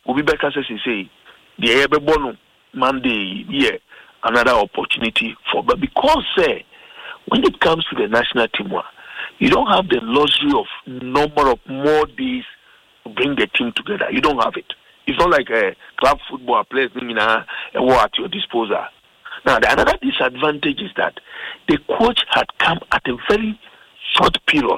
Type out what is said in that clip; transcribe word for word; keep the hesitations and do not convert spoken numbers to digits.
Obi Beka says he say the ebe bono Monday yeah another opportunity for but because uh, when it comes to the national team, you don't have the luxury of number of more days to bring the team together. You don't have it. It's not like a club football players a war at your disposal. Now, the another disadvantage is that the coach had come at a very short period